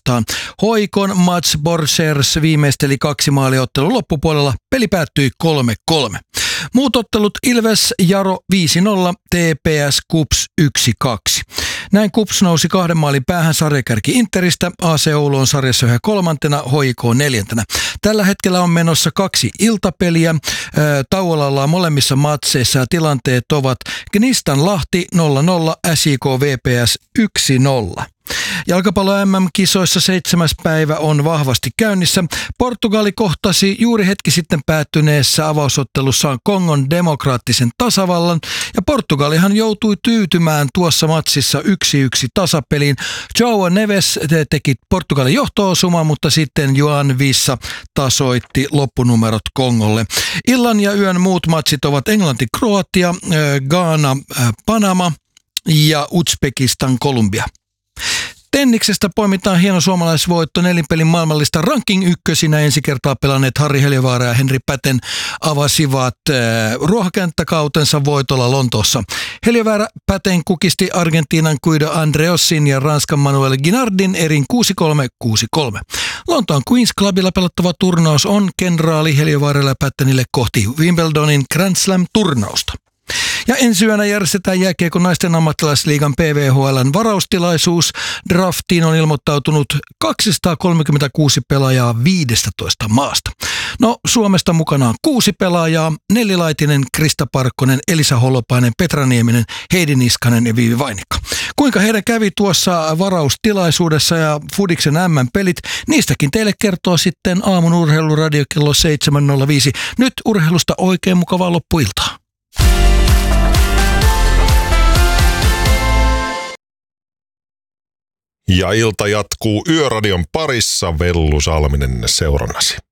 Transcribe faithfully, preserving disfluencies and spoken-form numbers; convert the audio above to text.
vastaan. Hoikon Mats Borchers viimeisteli kaksi maalia ottelun loppupuolella. Peli päättyi kolme kolme. Muut ottelut: Ilves Jaro viisi nolla, T P S Kups yksi kaksi. Näin Kups nousi kahden maalin päähän sarjakärki Interistä. A C Oulu on sarjassa yhä kolmantena, H I K neljäntenä. Tällä hetkellä on menossa kaksi iltapeliä. Tauolla ollaan molemmissa matseissa ja tilanteet ovat Gnistan Lahti nolla nolla, S I K V P S yksi nolla. Jalkapallo M M-kisoissa seitsemäs päivä on vahvasti käynnissä. Portugali kohtasi juuri hetki sitten päättyneessä avausottelussaan Kongon demokraattisen tasavallan. Ja Portugalihan joutui tyytymään tuossa matsissa yksi yksi tasapeliin. João Neves teki Portugalin johto-osuman, mutta sitten Joan Vissa tasoitti loppunumerot Kongolle. Illan ja yön muut matsit ovat Englanti-Kroatia, Ghana-Panama ja Uzbekistan-Kolumbia. Tenniksestä poimitaan hieno suomalaisvoitto. Nelinpelin maailmallista ranking ykkösinä ensi kertaa pelanneet Harri Heliövaara ja Henri Päten avasivat äh, ruohonkenttäkautensa voitolla Lontoossa. Heliövaara Päten kukisti Argentiinan Guido Andreossin ja Ranskan Manuel Guinardin erin kuusi kolme kuusi kolme. Lontoon Queen's Clubilla pelattava turnaus on kenraali Heliövaaralle ja Pätenille kohti Wimbledonin Grand Slam-turnausta. Ja ensi yönä järjestetään jääkiekon naisten ammattilaisliigan P V H L:n varaustilaisuus. Draftiin on ilmoittautunut kaksisataakolmekymmentäkuusi pelaajaa viidestätoista maasta. No, Suomesta mukana on kuusi pelaajaa: Nelli Laitinen, Krista Parkkonen, Elisa Holopainen, Petra Nieminen, Heidi Niskanen ja Viivi Vainikka. Kuinka heidän kävi tuossa varaustilaisuudessa ja Fudiksen M M-pelit, niistäkin teille kertoo sitten aamun urheiluradio kello seitsemän nolla viisi. Nyt urheilusta oikein mukavaa loppuiltaa. Ja ilta jatkuu Yöradion parissa. Vellu Salminen seurannasi.